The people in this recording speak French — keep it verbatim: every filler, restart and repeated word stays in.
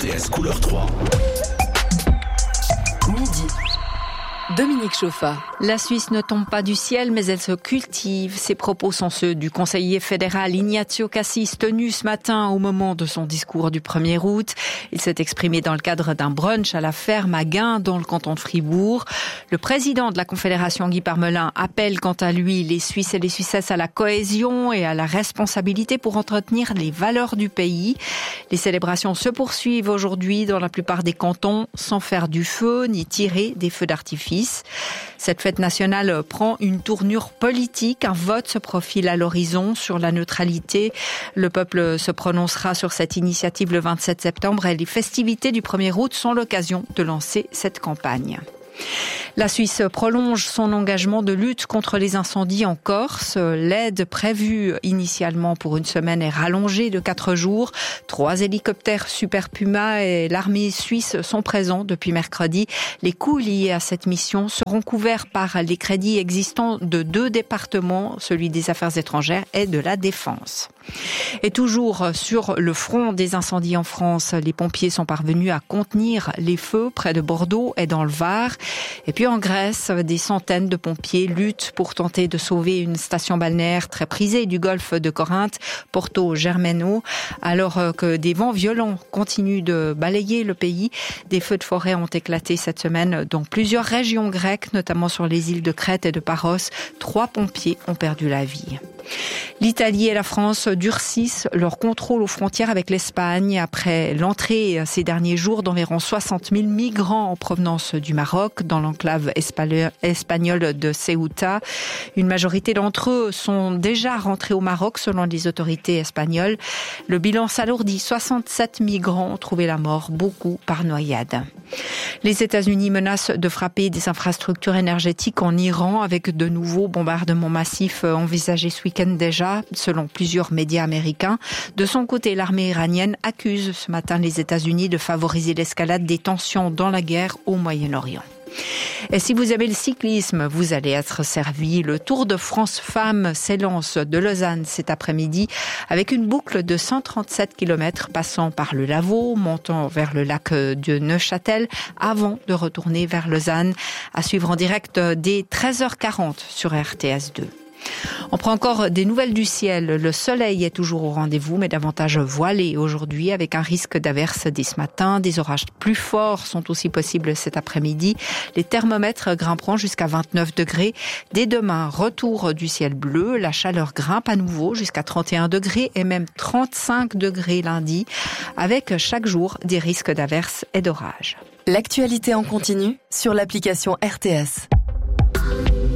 T S couleur trois. Midi. Dominique Chauffa. La Suisse ne tombe pas du ciel, mais elle se cultive. Ces propos sont ceux du conseiller fédéral Ignazio Cassis, tenu ce matin au moment de son discours du premier août. Il s'est exprimé dans le cadre d'un brunch à la ferme à Gain, dans le canton de Fribourg. Le président de la Confédération, Guy Parmelin, appelle quant à lui les Suisses et les Suissesses à la cohésion et à la responsabilité pour entretenir les valeurs du pays. Les célébrations se poursuivent aujourd'hui dans la plupart des cantons, sans faire du feu ni tirer des feux d'artifice. Cette fête nationale prend une tournure politique. Un vote se profile à l'horizon sur la neutralité. Le peuple se prononcera sur cette initiative le vingt-sept septembre et les festivités du premier août sont l'occasion de lancer cette campagne. La Suisse prolonge son engagement de lutte contre les incendies en Corse. L'aide prévue initialement pour une semaine est rallongée de quatre jours. Trois hélicoptères Super Puma et l'armée suisse sont présents depuis mercredi. Les coûts liés à cette mission seront couverts par les crédits existants de deux départements, celui des Affaires étrangères et de la Défense. Et toujours sur le front des incendies en France, les pompiers sont parvenus à contenir les feux près de Bordeaux et dans le Var. Et puis en Grèce, des centaines de pompiers luttent pour tenter de sauver une station balnéaire très prisée du golfe de Corinthe, Porto Germano, alors que des vents violents continuent de balayer le pays. Des feux de forêt ont éclaté cette semaine dans plusieurs régions grecques, notamment sur les îles de Crète et de Paros. Trois pompiers ont perdu la vie. L'Italie et la France durcissent leur contrôle aux frontières avec l'Espagne après l'entrée ces derniers jours d'environ soixante mille migrants en provenance du Maroc dans l'enclave espagnole de Ceuta. Une majorité d'entre eux sont déjà rentrés au Maroc selon les autorités espagnoles. Le bilan s'alourdit. soixante-sept migrants ont trouvé la mort, beaucoup par noyade. Les États-Unis menacent de frapper des infrastructures énergétiques en Iran avec de nouveaux bombardements massifs envisagés ce week-end déjà, selon plusieurs médias américains. De son côté, l'armée iranienne accuse ce matin les États-Unis de favoriser l'escalade des tensions dans la guerre au Moyen-Orient. Et si vous aimez le cyclisme, vous allez être servi. Le Tour de France Femmes s'élance de Lausanne cet après-midi avec une boucle de cent trente-sept kilomètres passant par le Lavaux, montant vers le lac de Neuchâtel avant de retourner vers Lausanne. À suivre en direct dès treize heures quarante sur R T S deux. On prend encore des nouvelles du ciel. Le soleil est toujours au rendez-vous, mais davantage voilé aujourd'hui, avec un risque d'averse dès ce matin. Des orages plus forts sont aussi possibles cet après-midi. Les thermomètres grimperont jusqu'à vingt-neuf degrés. Dès demain, retour du ciel bleu. La chaleur grimpe à nouveau jusqu'à trente et un degrés et même trente-cinq degrés lundi, avec chaque jour des risques d'averse et d'orage. L'actualité en continu sur l'application R T S.